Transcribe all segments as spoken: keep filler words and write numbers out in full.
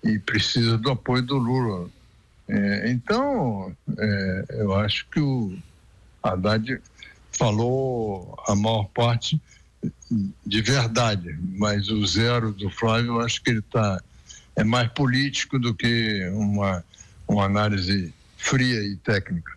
e precisa do apoio do Lula. É, então, é, eu acho que o Haddad falou a maior parte de verdade, mas o zero do Flávio, eu acho que ele tá, é mais político do que uma, uma análise fria e técnica.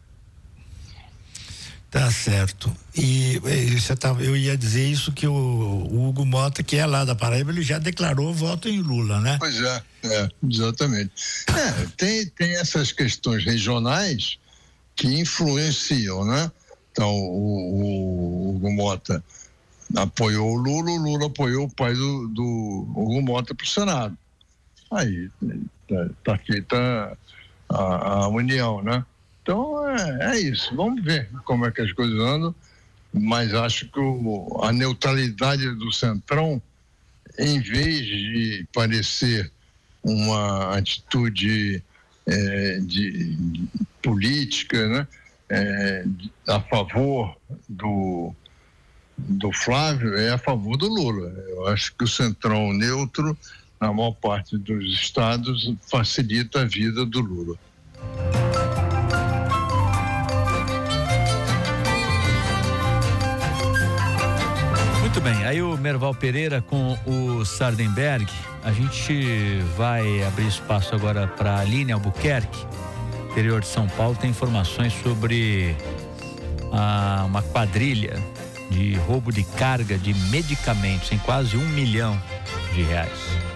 Tá certo. E, e você tá, eu ia dizer isso, que o, o Hugo Mota, que é lá da Paraíba, ele já declarou voto em Lula, né? Pois é, é exatamente. É, tem, tem essas questões regionais que influenciam, né? Então, o, o Hugo Mota apoiou o Lula, o Lula apoiou o pai do, do Hugo Mota para o Senado. Aí tá, tá feita a, a união, né? Então é, é isso, vamos ver como é que as coisas andam, mas acho que o, a neutralidade do Centrão, em vez de parecer uma atitude é, de, de política, né, é, de, a favor do, do Flávio, é a favor do Lula. Eu acho que o Centrão neutro, na maior parte dos estados, facilita a vida do Lula. Muito bem, aí o Merval Pereira com o Sardenberg, a gente vai abrir espaço agora para a Aline Albuquerque, interior de São Paulo, tem informações sobre ah, uma quadrilha de roubo de carga de medicamentos em quase um milhão de reais.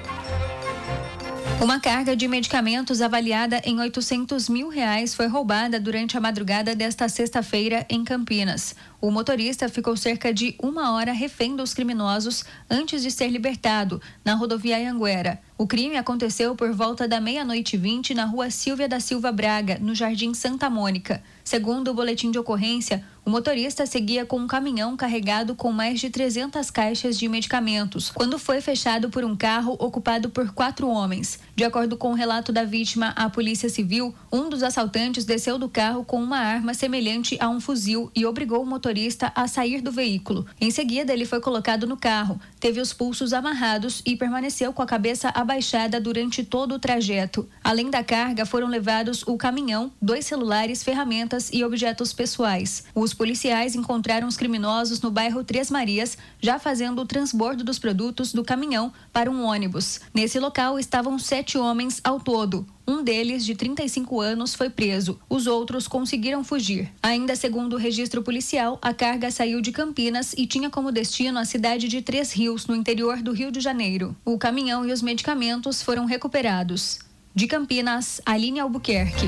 Uma carga de medicamentos avaliada em oitocentos mil reais foi roubada durante a madrugada desta sexta-feira em Campinas. O motorista ficou cerca de uma hora refém dos criminosos antes de ser libertado na rodovia Anguera. O crime aconteceu por volta da meia-noite e vinte na rua Silvia da Silva Braga, no Jardim Santa Mônica. Segundo o boletim de ocorrência, o motorista seguia com um caminhão carregado com mais de trezentas caixas de medicamentos, quando foi fechado por um carro ocupado por quatro homens. De acordo com o relato da vítima à Polícia Civil, um dos assaltantes desceu do carro com uma arma semelhante a um fuzil e obrigou o motorista a sair do veículo. Em seguida, ele foi colocado no carro, teve os pulsos amarrados e permaneceu com a cabeça abaixada durante todo o trajeto. Além da carga, foram levados o caminhão, dois celulares, ferramentas e objetos pessoais. Os policiais encontraram os criminosos no bairro Três Marias, já fazendo o transbordo dos produtos do caminhão para um ônibus. Nesse local estavam sete homens ao todo. Um deles, de trinta e cinco anos, foi preso. Os outros conseguiram fugir. Ainda segundo o registro policial, a carga saiu de Campinas e tinha como destino a cidade de Três Rios, no interior do Rio de Janeiro. O caminhão e os medicamentos foram recuperados. De Campinas, Aline Albuquerque.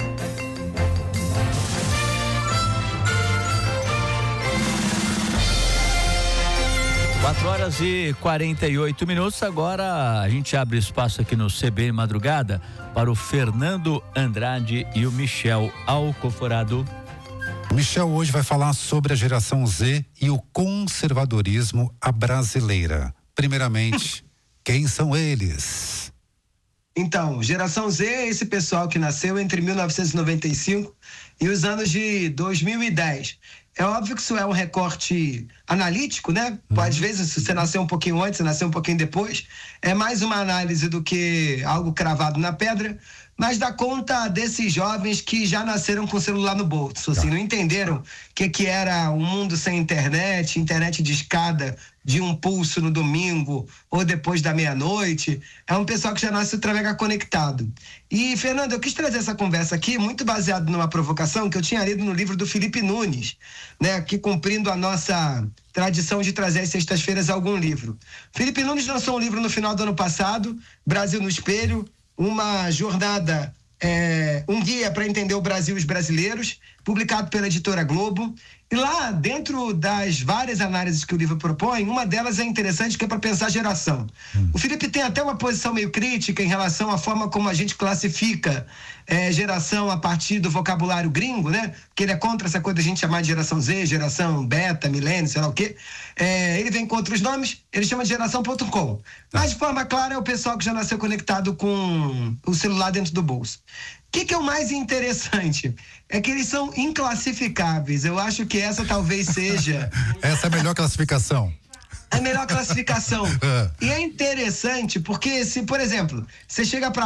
quatro horas e quarenta e oito minutos. Agora a gente abre espaço aqui no C B Madrugada para o Fernando Andrade e o Michel Alcoforado. O Michel hoje vai falar sobre a geração Z e o conservadorismo à brasileira. Primeiramente, quem são eles? Então, geração Z é esse pessoal que nasceu entre mil novecentos e noventa e cinco e os anos de dois mil e dez. É óbvio que isso é um recorte analítico, né? Uhum. Às vezes, se você nasceu um pouquinho antes, você nasceu um pouquinho depois, é mais uma análise do que algo cravado na pedra, mas dá conta desses jovens que já nasceram com o celular no bolso, assim, não entenderam o que, que era um mundo sem internet, internet de escada, de um pulso no domingo ou depois da meia-noite. É um pessoal que já nasce ultra mega conectado. E, Fernando, eu quis trazer essa conversa aqui muito baseado numa provocação que eu tinha lido no livro do Felipe Nunes, né, que cumprindo a nossa tradição de trazer às sextas-feiras algum livro. Felipe Nunes lançou um livro no final do ano passado, Brasil no Espelho, uma jornada, é, um guia para entender o Brasil e os brasileiros, publicado pela editora Globo. E lá, dentro das várias análises que o livro propõe, uma delas é interessante, que é para pensar geração. Hum. O Felipe tem até uma posição meio crítica em relação à forma como a gente classifica é, geração a partir do vocabulário gringo, né? Que ele é contra essa coisa da gente chamar de geração Z, geração beta, milênio, sei lá o quê. É, ele vem contra os nomes, ele chama de geração ponto com. Mas, de forma clara, é o pessoal que já nasceu conectado com o celular dentro do bolso. O que, que é o mais interessante? É que eles são inclassificáveis. Eu acho que essa talvez seja... Essa é a melhor classificação. A melhor classificação. E é interessante porque, se, por exemplo, você chega para